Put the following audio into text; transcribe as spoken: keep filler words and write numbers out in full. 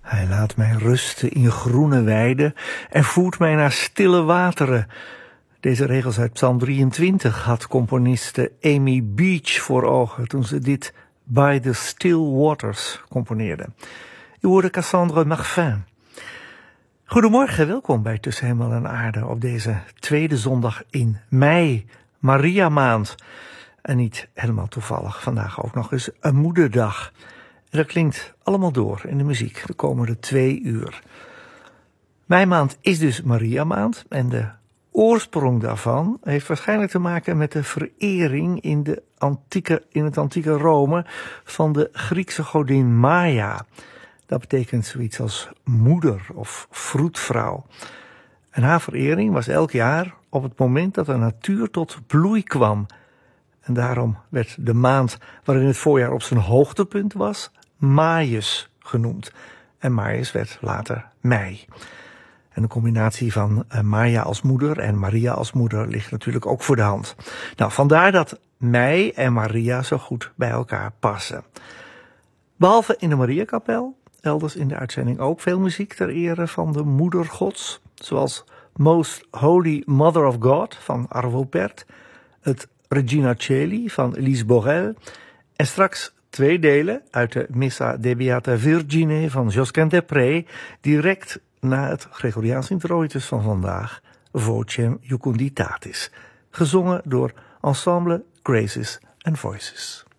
Hij laat mij rusten in groene weiden en voert mij naar stille wateren. Deze regels uit Psalm drieëntwintig had componiste Amy Beach voor ogen toen ze dit By the Still Waters componeerde. U hoorde Cassandre Marfin. Goedemorgen, welkom bij Tussen Hemel en Aarde op deze tweede zondag in mei, Maria maand. En niet helemaal toevallig, vandaag ook nog eens een moederdag. En dat klinkt allemaal door in de muziek de komende twee uur. Meimaand is dus Maria maand en de oorsprong daarvan heeft waarschijnlijk te maken met de verering in, de antieke, in het antieke Rome van de Griekse godin Maia. Dat betekent zoiets als moeder of vroedvrouw. En haar verering was elk jaar op het moment dat de natuur tot bloei kwam. En daarom werd de maand waarin het voorjaar op zijn hoogtepunt was, Maius genoemd. En Maius werd later mei. En de combinatie van uh, Maia als moeder en Maria als moeder ligt natuurlijk ook voor de hand. Nou, vandaar dat mei en Maria zo goed bij elkaar passen. Behalve in de Mariakapel, elders in de uitzending ook veel muziek ter ere van de moeder gods. Zoals Most Holy Mother of God van Arvo Pärt, het Regina Coeli van Elise Borel en straks twee delen uit de Missa de Beata Virgine van Josquin des Prez, direct na het Gregoriaans introitus van vandaag, Vocem Jucunditatis, gezongen door Ensemble Graces and Voices.